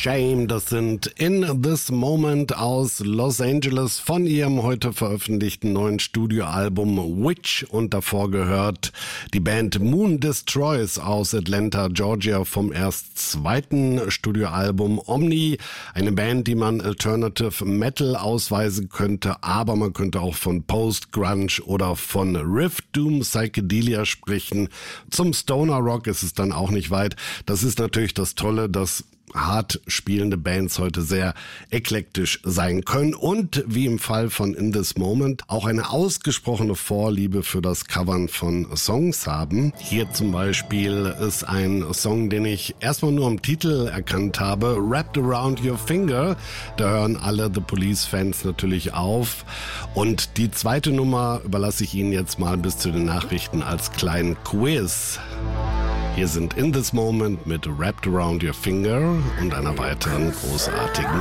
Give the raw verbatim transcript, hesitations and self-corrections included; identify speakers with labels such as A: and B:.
A: Shame, das sind In This Moment aus Los Angeles von ihrem heute veröffentlichten neuen Studioalbum Witch, und davor gehört die Band Moon Destroys aus Atlanta, Georgia vom erst zweiten Studioalbum Omni, eine Band, die man Alternative Metal ausweisen könnte, aber man könnte auch von Post-Grunge oder von Riff Doom Psychedelia sprechen. Zum Stoner Rock ist es dann auch nicht weit. Das ist natürlich das Tolle, dass hart spielende Bands heute sehr eklektisch sein können und wie im Fall von In This Moment auch eine ausgesprochene Vorliebe für das Covern von Songs haben. Hier zum Beispiel ist ein Song, den ich erstmal nur im Titel erkannt habe, Wrapped Around Your Finger. Da hören alle The Police-Fans natürlich auf. Und die zweite Nummer überlasse ich Ihnen jetzt mal bis zu den Nachrichten als kleinen Quiz. Hier sind In This Moment mit Wrapped Around Your Finger und einer weiteren großartigen